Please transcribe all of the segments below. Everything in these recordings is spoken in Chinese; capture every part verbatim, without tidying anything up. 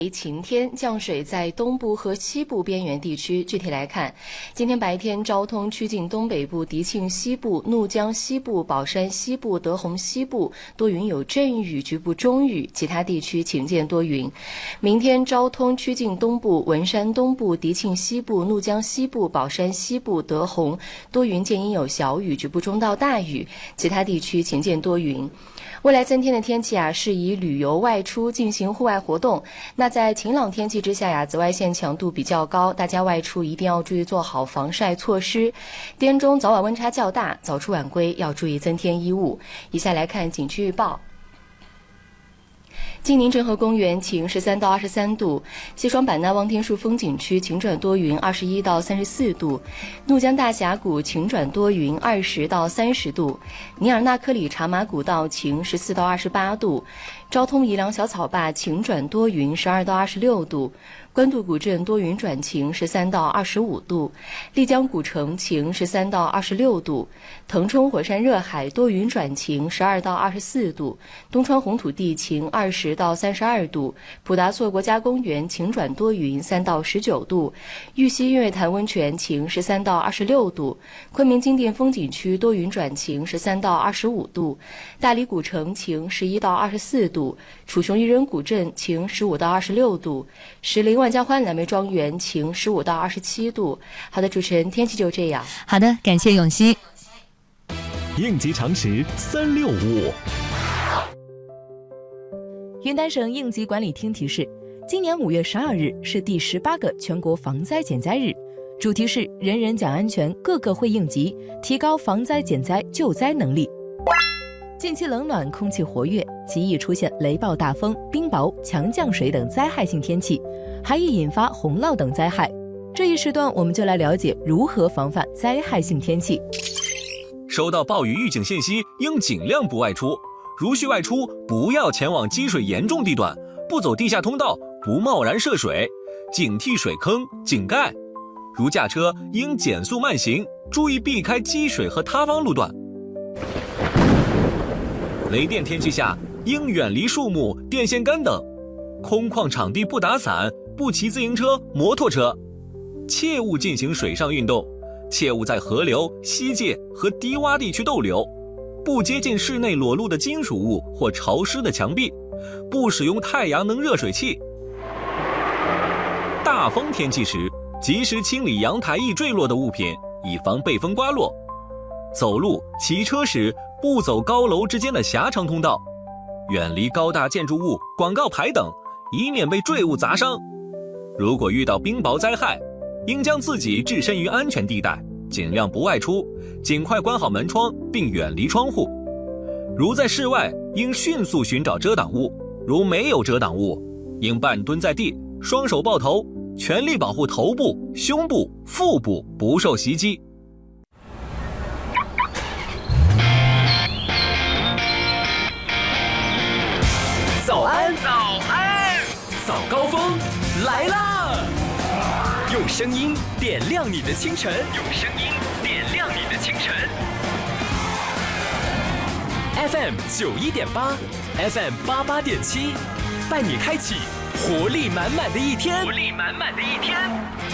晴天，降水在东部和西部边缘地区。具体来看，今天白天昭通曲靖东北部、迪庆西部、怒江西部、宝山西部、德宏西部多云有阵雨，局部中雨，其他地区晴见多云。明天昭通曲靖东部、文山东部、迪庆西部、怒江西部、宝山西部、德宏多云见阴有小雨，局部中到大雨，其他地区晴见多云。未来三天的天气啊，适宜旅游外出进行户外活动。那在晴朗天气之下呀，紫外线强度比较高，大家外出一定要注意做好防晒措施。滇中早晚温差较大，早出晚归要注意增添衣物。以下来看景区预报。晋宁镇河公园晴十三到二十三度，西双版纳望天树风景区晴转多云二十一到三十四度，怒江大峡谷晴转多云二十到三十度，尼尔纳科里茶马古道晴十四到二十八度，昭通宜良小草坝晴转多云十二到二十六度，官渡古镇多云转晴十三到二十五度，丽江古城晴十三到二十六度，腾冲火山热海多云转晴十二到二十四度，东川红土地晴二十到三十二度，普达措国家公园晴转多云三到十九度，玉溪月潭温泉晴十三到二十六度，昆明金殿风景区多云转晴十三到二十五度，大理古城晴十一到二十四度，楚雄渔人古镇晴十五到二十六度，石林万家欢蓝莓庄园晴十五到二十七度。好的，主持人，天气就这样。 好的，感谢永熙。 应急常识三六五。 云南省应急管理厅提示，今年五月十二日是第十八个全国防灾减灾日，主题是人人讲安全，个个会应急，提高防灾减灾救灾能力。近期冷暖，空气活跃，极易出现雷暴大风、冰雹、强降水等灾害性天气，还易引发洪涝等灾害。这一时段我们就来了解如何防范灾害性天气。 收到暴雨预警信息，应尽量不外出。如需外出，不要前往积水严重地段，不走地下通道，不贸然涉水，警惕水坑、井盖。如驾车，应减速慢行，注意避开积水和塌方路段。雷电天气下，应远离树木、电线杆等。空旷场地不打伞，不骑自行车、摩托车。切勿进行水上运动，切勿在河流、溪涧和低洼地区逗留。不接近室内裸露的金属物或潮湿的墙壁，不使用太阳能热水器。大风天气时，及时清理阳台易坠落的物品，以防被风刮落。走路、骑车时，不走高楼之间的狭长通道，远离高大建筑物、广告牌等，以免被坠物砸伤。如果遇到冰雹灾害，应将自己置身于安全地带，尽量不外出，尽快关好门窗并远离窗户。如在室外，应迅速寻找遮挡物，如没有遮挡物，应半蹲在地，双手抱头，全力保护头部、胸部、腹部不受袭击。 早安，早安，早高峰来啦！用声音点亮你的清晨，用声音点亮你的清晨。F M 九一点八 ，F M 八八点七，带你开启活力满满的一天，活力满满的一天。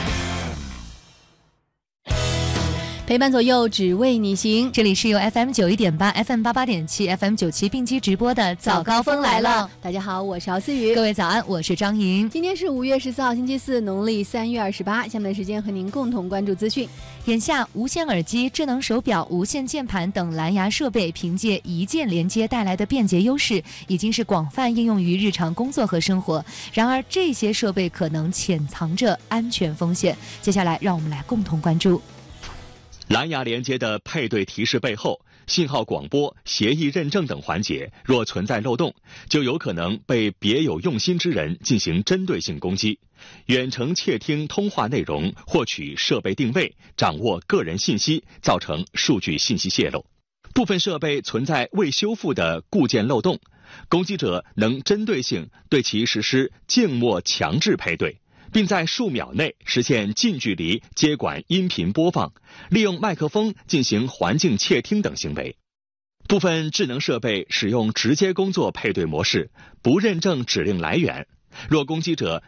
陪伴左右，只为你行。这里是由 F M 九一点八、F M 八八点七、F M 九七并机直播的早高峰来了。 大家好，我是敖思雨。 各位早安，我是张莹。 今天是五月十四号，星期四，农历三月二十八。下面的时间和您共同关注资讯。 眼下，无线耳机、智能手表、无线键盘等蓝牙设备凭借一键连接带来的便捷优势，已经是广泛应用于日常工作和生活。然而，这些设备可能潜藏着安全风险。接下来，让我们来共同关注。 蓝牙连接的配对提示背后，信号广播、协议认证等环节若存在漏洞，就有可能被别有用心之人进行针对性攻击，远程窃听通话内容，获取设备定位，掌握个人信息，造成数据信息泄露。部分设备存在未修复的固件漏洞，攻击者能针对性对其实施静默强制配对，并在数秒内实现近距离接管音频播放，利用麦克风进行环境窃听等行为。部分智能设备使用直接工作配对模式，不认证指令来源， 若攻击者